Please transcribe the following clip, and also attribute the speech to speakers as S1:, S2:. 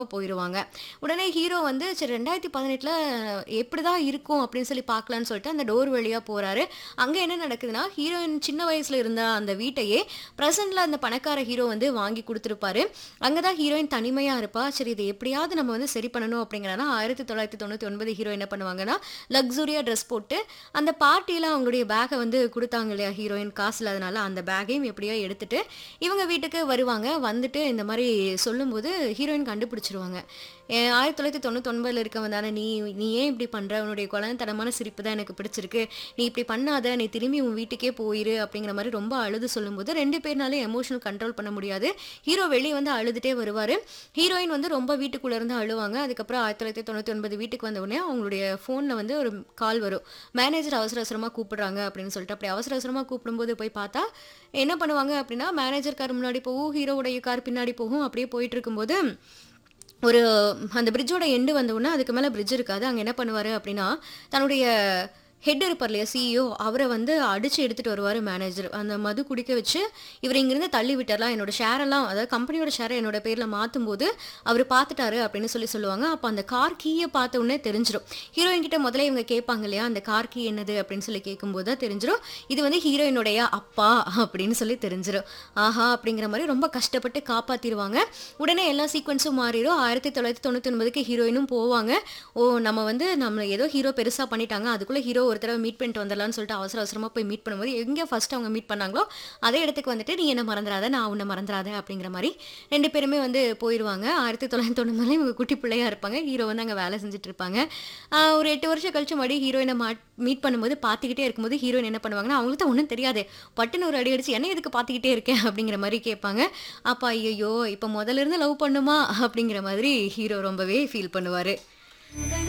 S1: போயிருவாங்க. உடனே ஹீரோ வந்து சரி 2018ல எப்படிதான் இருக்கும் அப்படின்னு சொல்லி பார்க்கலான்னு சொல்லிட்டு அந்த டோர் வழியா போறாரு. அங்க என்ன நடக்குதுன்னா, ஹீரோயின் சின்ன வயசுல இருந்த அந்த வீட்டையே பிரசன்ட்ல அந்த பணக்கார ஹீரோ வந்து வாங்கி குடுத்துருப்பாரு. அங்க தான் ஹீரோயின் தனிமையா இருப்பா. சரி இத எப்படியாவது நம்ம வந்து சரி பண்ணணும் அப்படிங்கிறனா 1999 ஹீரோ என்ன பண்ணுவாங்கன்னா, லக்ஸூரியா ட்ரெஸ் போட்டு அந்த பார்ட்டில அவங்களுடைய பேக்க வந்து குடுத்தாங்க இல்லையா ஹீரோயின் காசு இல்லாதனால, அந்த பேக்கையும் எப்படியோ எடுத்துட்டு இவங்க வீட்டுக்கு வருவாங்க. வந்துட்டு இந்த மாரி சொல்லும்போது ஹீரோயின் கண்டுபிடிச்சுருவாங்க. 1999ல இருக்கவன் தானே நீ நீ ஏன் இப்படி பண்ற? உன்னுடைய குழந்தைத்தனமான சிரிப்பு தான் எனக்கு பிடிச்சிருக்கு. நீ இப்படி பண்ணாத. நீ திரும்பி உன் வீட்டுக்கே போயிரு அப்படிங்கிற மாரி ரொம்ப அழுது சொல்லும்போது 2 பேர்னாலயும் எமோஷனல் கண்ட்ரோல் பண்ண முடியாது. ஹீரோ வெளிய வந்து அழுதுட்டே வருவாரு. ஹீரோயின் வந்து ரொம்ப வீட்டுக்குள்ள இருந்து அழுவாங்க. அதுக்கப்புறம் 1999 வீட்டுக்கு வந்த உடனே அவங்களுடைய ஃபோன்ல வந்து ஒரு கால் வரும். மேனேஜர் அவசர அவசரமா கூப்பிடுறாங்க அப்படின்னு சொல்லிட்டு. அப்படி அவசர அவசரமா கூப்பிடும்போது போய் பார்த்தா, என்ன பண்ணுவாங்க அப்படின்னா, மேனேஜர் கார் முன்னாடி போகும், ஹீரோவுடைய கார் பின்னாடி போகும். அப்படியே போயிட்டு இருக்கும்போது ஒரு அந்த பிரிட்ஜோட எண்டு வந்தவுடனே அதுக்கு மேல பிரிட்ஜ் இருக்காது. அங்க என்ன பண்ணுவாரு அப்படின்னா, தன்னுடைய ஹெட் இருப்பார் இல்லையா சிஇஓ அவர வந்து அடிச்சு எடுத்துட்டு வருவாரு மேனேஜர். அந்த மது குடிக்க வச்சு, இவர இங்கிருந்து தள்ளி விட்டரலாம். என்னோட ஷேர் எல்லாம் அதாவது கம்பெனியோட ஷேர என்னோட பேர்ல மாத்தும்போது, அவரு பார்த்துட்டாரு அப்படின்னு சொல்லுவாங்க. அப்ப அந்த கார் கீய பார்த்த உடனே தெரிஞ்சிரும். ஹீரோயின் கிட்ட முதல்ல இவங்க கேட்பாங்க இல்லையா, அந்த கார் கீ என்னது அப்படின்னு சொல்லி கேட்கும்போது தான் தெரிஞ்சிரும். இது வந்து ஹீரோயினுடைய அப்பா அப்படின்னு சொல்லி தெரிஞ்சிரும். ஆஹா! அப்படிங்கிற மாரி ரொம்ப கஷ்டப்பட்டு காப்பாத்திருவாங்க. உடனே எல்லா சீக்வென்ஸும் மாறிரும். 1999க்கு ஹீரோயினும் போவாங்க. ஓ! நம்ம ஏதோ ஹீரோ பெருசா பண்ணிட்டாங்க. அதுக்குள்ள ஹீரோ ஒரு தடவ மீட் பண்ணிட்டு வந்துரலாம்னு சொல்லிட்டு அவசர அவசரமா போய் மீட் பண்ணும்போது, எங்க ஃபர்ஸ்ட் அவங்க மீட் பண்ணாங்களோ, அதே இடத்துக்கு வந்துட்டு "நீ என்ன மறந்துறாத, நான் உன்ன மறந்துறாத" அப்படிங்கிற மாரி 2 பேருமே வந்து போயிருவாங்க. 1999ல இவங்க குட்டி பிள்ளையா இருப்பாங்க. ஹீரோ வந்து அங்க வேலை செஞ்சுட்டு இருப்பாங்க. ஒரு 8 வருஷம் கழிச்சு மறுபடியும் ஹீரோயின மீட் பண்ணும்போது பார்த்துக்கிட்டே இருக்கும்போது, ஹீரோயின் என்ன பண்ணுவாங்கன்னா, அவங்களுக்கு தான் ஒண்ணும் தெரியாது. பட்டுன்னு ஒரு அடி அடிச்சு, "என்ன எதுக்கு பார்த்துக்கிட்டே இருக்க?" அப்படிங்கிற மாரி கேட்பாங்க. அப்ப ஐய்யய்யோ! இப்ப முதல்ல இருந்து லவ் பண்ணுமா? அப்படிங்கிற மாதிரி ஹீரோ ரொம்பவே ஃபீல் பண்ணுவாரு.